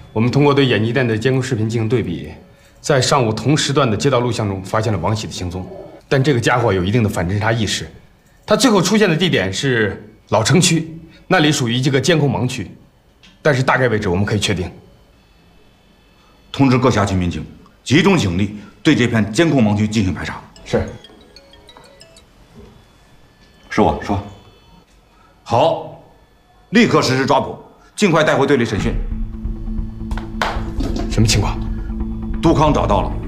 我们通过对演艺店的监控视频进行对比，在上午同时段的街道录像中发现了王喜的行踪。但这个家伙有一定的反侦查意识，他最后出现的地点是老城区，那里属于这个监控盲区，但是大概位置我们可以确定。 通知各辖区民警，集中警力对这片监控盲区进行排查。 是。 是我说。好，立刻实施抓捕，尽快带回队里审讯。 什么情况？ 杜康找到了，